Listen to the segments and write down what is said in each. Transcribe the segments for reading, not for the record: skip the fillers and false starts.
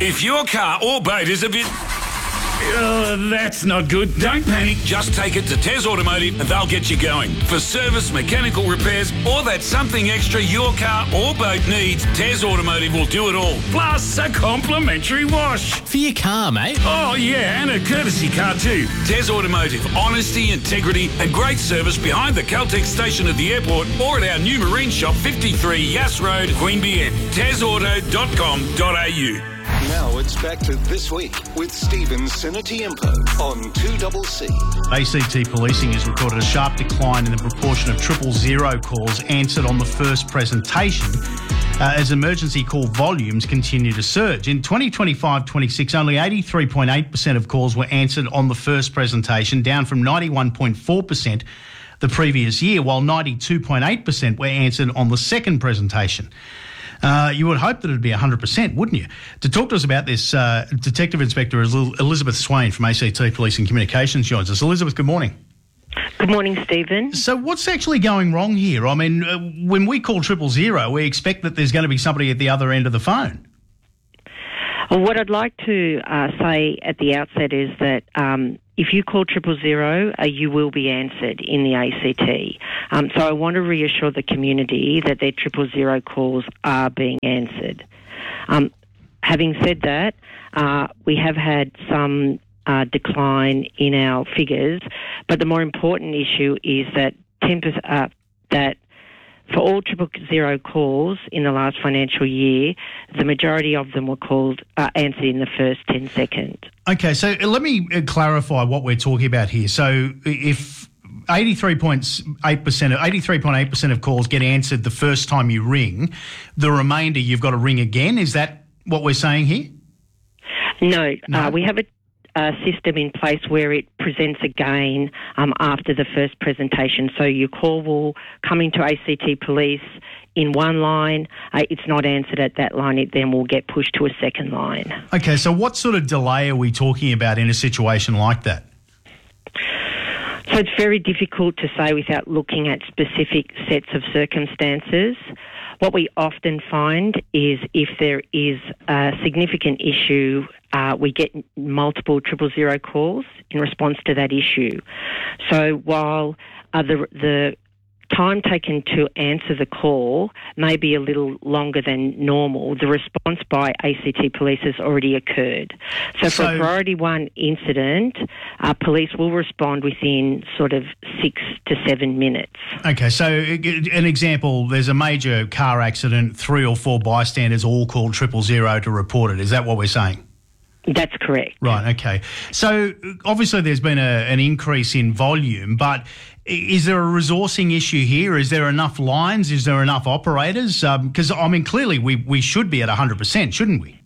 If your car or boat is a bit... that's not good. Don't panic. Just take it to Tez Automotive and they'll get you going. For service, mechanical repairs, or that something extra your car or boat needs, Tez Automotive will do it all. Plus a complimentary wash. For your car, mate. Oh, yeah, and a courtesy car too. Tez Automotive. Honesty, integrity and great service behind the Caltex station at the airport or at our new marine shop, 53 Yass Road, Queanbeyan. tezauto.com.au. Now it's back to This Week with Stephen Sinatiempo on 2CC. ACT Policing has recorded a sharp decline in the proportion of 000 calls answered on the first presentation as emergency call volumes continue to surge. In 2025-26, only 83.8% of calls were answered on the first presentation, down from 91.4% the previous year, while 92.8% were answered on the second presentation. You would hope that it would be 100%, wouldn't you? To talk to us about this, Detective Inspector Elizabeth Swain from ACT Policing Communications joins us. Elizabeth, good morning. Good morning, Stephen. So what's actually going wrong here? I mean, when we call 000, we expect that there's going to be somebody at the other end of the phone. Well, what I'd like to say at the outset is that if you call 000, you will be answered in the ACT. So I want to reassure the community that their 000 calls are being answered. Having said that, we have had some decline in our figures, but the more important issue is that that for all 000 calls in the last financial year, the majority of them were answered in the first 10 seconds. Okay, so let me clarify what we're talking about here. So if 83.8% of calls get answered the first time you ring, the remainder you've got to ring again. Is that what we're saying here? No. We have a system in place where it presents again after the first presentation. So your call will come into ACT Police in one line. It's not answered at that line. It then will get pushed to a second line. Okay, so what sort of delay are we talking about in a situation like that? So it's very difficult to say without looking at specific sets of circumstances. What we often find is if there is a significant issue, we get multiple 000 calls in response to that issue. So while the time taken to answer the call may be a little longer than normal, the response by ACT Police has already occurred. So for a Priority 1 incident, police will respond within sort of 6 to 7 minutes. Okay, so an example, there's a major car accident, 3 or 4 bystanders all called 000 to report it. Is that what we're saying? That's correct. Right, okay. So obviously there's been an increase in volume, but is there a resourcing issue here? Is there enough lines? Is there enough operators? Because, I mean, clearly we should be at 100%, shouldn't we?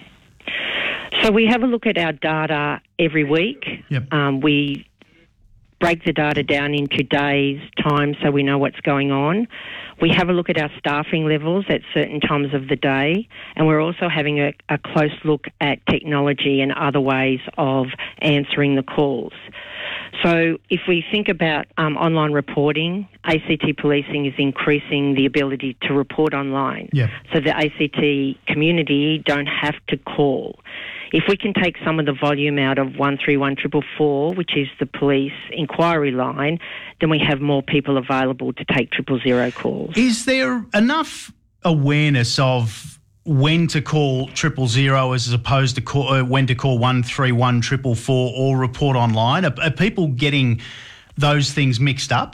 So we have a look at our data every week. Yep. We break the data down into days, time, so we know what's going on. We have a look at our staffing levels at certain times of the day, and we're also having a close look at technology and other ways of answering the calls. So if we think about online reporting, ACT Policing is increasing the ability to report online. Yep. So the ACT community don't have to call. If we can take some of the volume out of 131 444, which is the police inquiry line, then we have more people available to take 000 calls. Is there enough awareness of when to call 000 as opposed to when to call 131 444 or report online? Are people getting those things mixed up?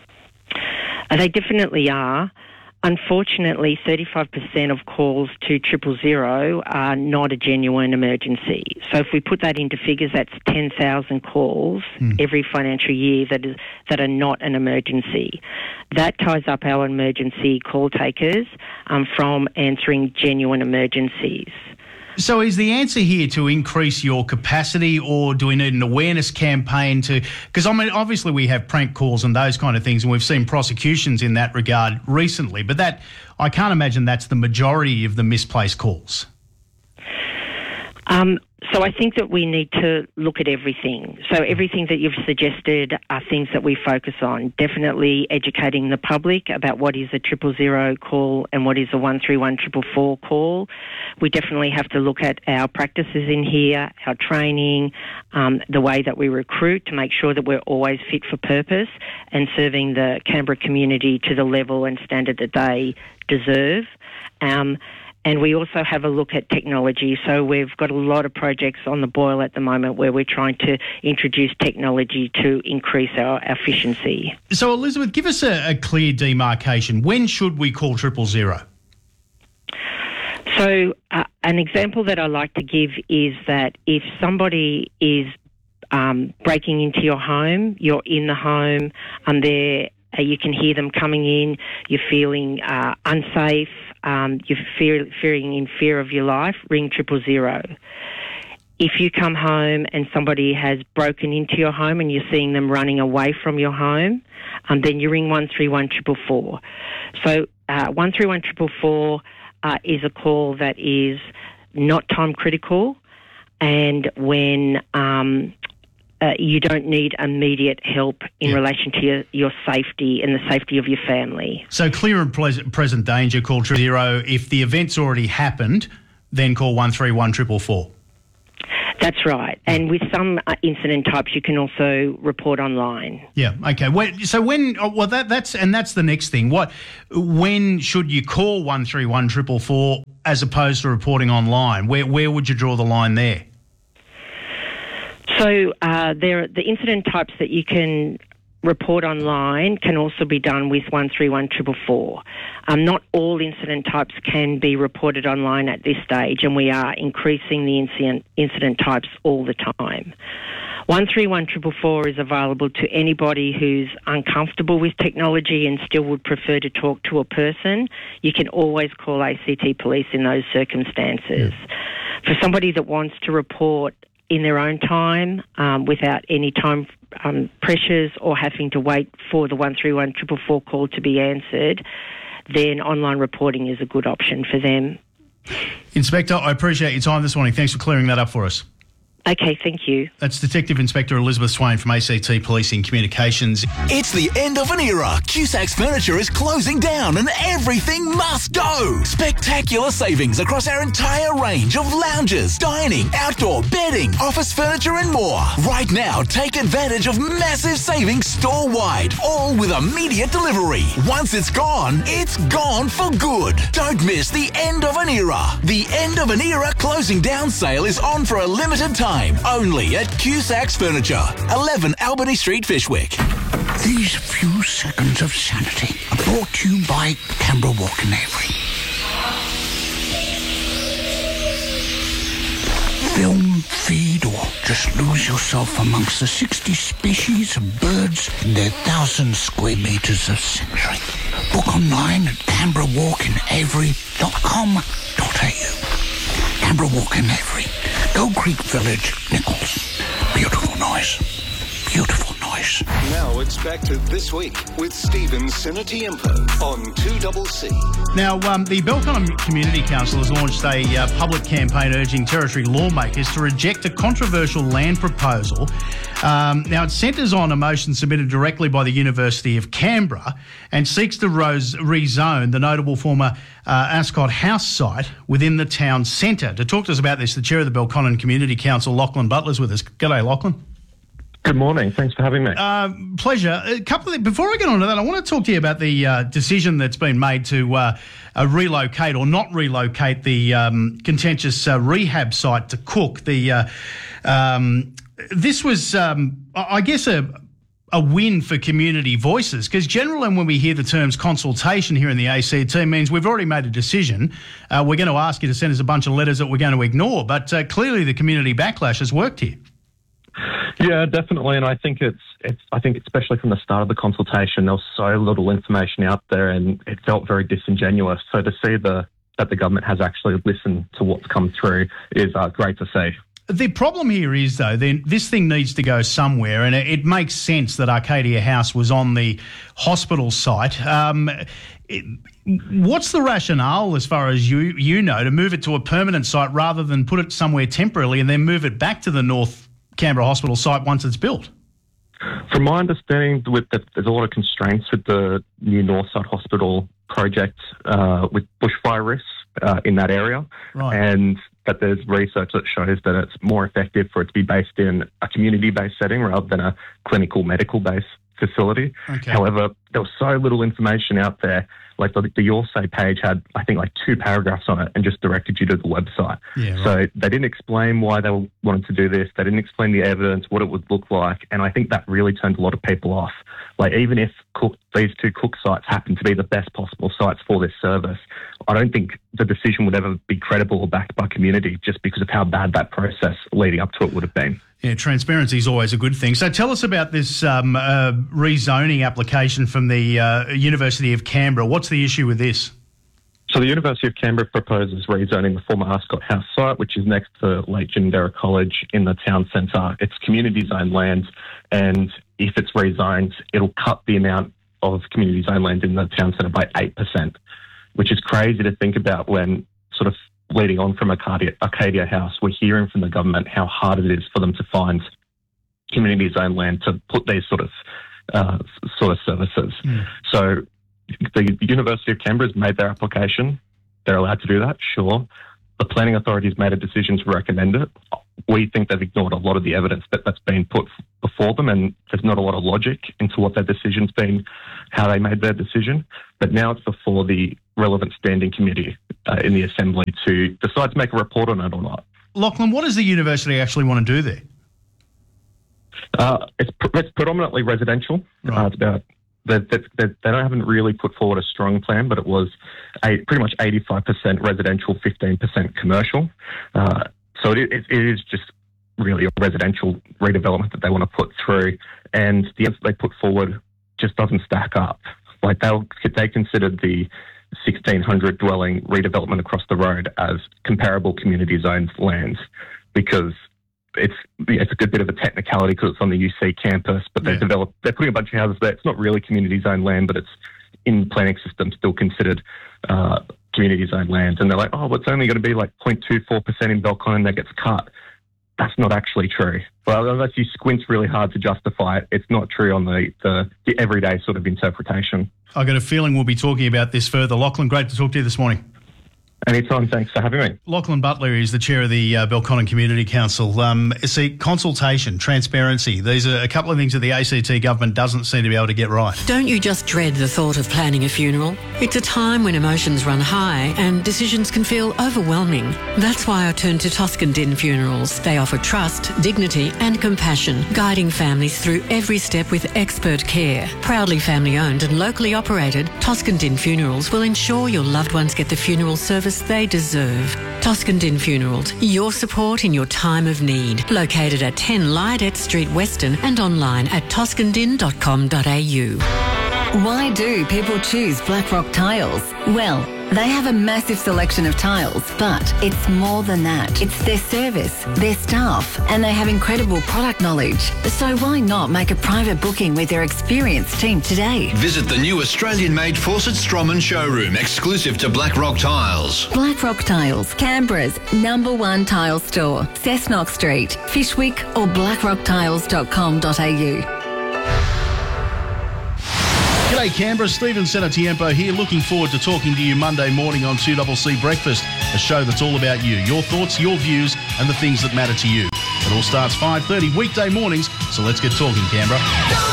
They definitely are. Unfortunately, 35% of calls to 000 are not a genuine emergency. So if we put that into figures, that's 10,000 calls every financial year that are not an emergency. That ties up our emergency call takers from answering genuine emergencies. So is the answer here to increase your capacity, or do we need an awareness campaign to... Because, I mean, obviously we have prank calls and those kind of things, and we've seen prosecutions in that regard recently, but I can't imagine that's the majority of the misplaced calls. So I think that we need to look at everything. So everything that you've suggested are things that we focus on. Definitely educating the public about what is a 000 call and what is a 131 444 call. We definitely have to look at our practices in here, our training, the way that we recruit to make sure that we're always fit for purpose and serving the Canberra community to the level and standard that they deserve. And we also have a look at technology. So we've got a lot of projects on the boil at the moment where we're trying to introduce technology to increase our efficiency. So, Elizabeth, give us a clear demarcation. When should we call 000? So an example that I like to give is that if somebody is breaking into your home, you're in the home, and you can hear them coming in, you're feeling unsafe, you're fearing in fear of your life, ring 000. If you come home and somebody has broken into your home and you're seeing them running away from your home, then you ring 131 444. So 131 444 is a call that is not time critical, and when you don't need immediate help in relation to your safety and the safety of your family. So clear and present danger, call 000. If the event's already happened, then call 131 444. That's right. And with some incident types, you can also report online. Yeah. Okay. That's the next thing. When should you call 131 444 as opposed to reporting online? Where would you draw the line there? So the incident types that you can report online can also be done with 131 444. Not all incident types can be reported online at this stage, and we are increasing the incident types all the time. 131 444 is available to anybody who's uncomfortable with technology and still would prefer to talk to a person. You can always call ACT Police in those circumstances. For somebody that wants to report in their own time, without any time pressures or having to wait for the 131 444 call to be answered, then online reporting is a good option for them. Inspector, I appreciate your time this morning. Thanks for clearing that up for us. Okay, thank you. That's Detective Inspector Elizabeth Swain from ACT Policing Communications. It's the end of an era. Cusac's Furniture is closing down and everything must go. Spectacular savings across our entire range of lounges, dining, outdoor, bedding, office furniture and more. Right now, take advantage of massive savings store-wide, all with immediate delivery. Once it's gone for good. Don't miss the end of an era. The end of an era closing down sale is on for a limited time. Only at Cusac's Furniture, 11 Albany Street, Fyshwick. These few seconds of sanity are brought to you by Canberra Walk and Avery. Film, feed, or just lose yourself amongst the 60 species of birds in their 1,000 square metres of sanctuary. Book online at canberrawalkandAvery.com.au. Canberra Walk and Avery. Gold Creek Village, Nichols. Beautiful noise. Beautiful noise. Now it's back to This Week with Stephen Sinatiempo on 2CC. Now, the Belconnen Community Council has launched a public campaign urging Territory lawmakers to reject a controversial land proposal. Now, it centres on a motion submitted directly by the University of Canberra and seeks to rezone the notable former Ascot House site within the town centre. To talk to us about this, the Chair of the Belconnen Community Council, Lachlan Butler's with us. G'day, Lachlan. Good morning. Thanks for having me. Pleasure. Before I get on to that, I want to talk to you about the decision that's been made to relocate or not relocate the contentious rehab site to Cook. This was, I guess, a win for community voices, because generally when we hear the terms consultation here in the ACT, it means we've already made a decision. We're going to ask you to send us a bunch of letters that we're going to ignore, but clearly the community backlash has worked here. Yeah, definitely, and I think I think especially from the start of the consultation, there was so little information out there, and it felt very disingenuous. So to see that the government has actually listened to what's come through is great to see. The problem here is, though, then this thing needs to go somewhere, and it makes sense that Arcadia House was on the hospital site. What's the rationale, as far as you know, to move it to a permanent site rather than put it somewhere temporarily and then move it back to the North Canberra Hospital site once it's built? From my understanding, there's a lot of constraints with the new Northside Hospital project with bushfire risks in that area, right. And that there's research that shows that it's more effective for it to be based in a community-based setting rather than a clinical medical-based facility. Okay. However, there was so little information out there. Like the Your Say page had, I think, like 2 paragraphs on it and just directed you to the website. Yeah, right. So they didn't explain why they wanted to do this. They didn't explain the evidence, what it would look like. And I think that really turned a lot of people off. Like, even if these 2 Cook sites happen to be the best possible sites for this service, I don't think the decision would ever be credible or backed by community just because of how bad that process leading up to it would have been. Yeah, transparency is always a good thing. So tell us about this rezoning application from the University of Canberra. What's the issue with this? So the University of Canberra proposes rezoning the former Ascot House site, which is next to Lake Ginninderra College in the town centre. It's community zone land, and if it's rezoned, it'll cut the amount of community zone land in the town centre by 8%, which is crazy to think about when sort of leading on from Arcadia House, we're hearing from the government how hard it is for them to find community zone land to put these sort of services. Mm. So the University of Canberra has made their application. They're allowed to do that, sure. The planning authority's made a decision to recommend it. We think they've ignored a lot of the evidence that's been put before them, and there's not a lot of logic into what their decision's been, how they made their decision. But now it's before the relevant standing committee in the Assembly to decide to make a report on it or not. Lachlan, what does the university actually want to do there? It's predominantly residential. Right. It's about they haven't really put forward a strong plan, but it was pretty much 85% residential, 15% commercial. So it is just really a residential redevelopment that they want to put through, and the answer they put forward just doesn't stack up. Like they considered the 1,600 dwelling redevelopment across the road as comparable community zoned lands because it's a good bit of a technicality because it's on the UC campus, but they're putting a bunch of houses there. It's not really community zone land, but it's in planning system still considered community zone land. And they're like, oh, it's only going to be like 0.24% in Belconnen that gets cut. That's not actually true. Well, unless you squint really hard to justify it, it's not true on the everyday sort of interpretation. I've got a feeling we'll be talking about this further. Lachlan, great to talk to you this morning. Anytime, thanks for having me. Lachlan Butler is the chair of the Belconnen Community Council. See, consultation, transparency, these are a couple of things that the ACT government doesn't seem to be able to get right. Don't you just dread the thought of planning a funeral? It's a time when emotions run high and decisions can feel overwhelming. That's why I turn to Toscan Din Funerals. They offer trust, dignity and compassion, guiding families through every step with expert care. Proudly family owned and locally operated, Toscan Din Funerals will ensure your loved ones get the funeral service they deserve. Toscan Din Funerals, your support in your time of need. Located at 10 Lydet Street, Weston, and online at toscandin.com.au. Why do people choose Blackrock Tiles? Well, they have a massive selection of tiles, but it's more than that. It's their service, their staff, and they have incredible product knowledge. So why not make a private booking with their experienced team today? Visit the new Australian-made Fawcett Stroman showroom, exclusive to Blackrock Tiles. Blackrock Tiles, Canberra's #1 tile store. Cessnock Street, Fishwick or blackrocktiles.com.au. G'day Canberra, Stephen Senatiempo here, looking forward to talking to you Monday morning on 2CC Breakfast, a show that's all about you, your thoughts, your views and the things that matter to you. It all starts 5:30 weekday mornings, so let's get talking Canberra.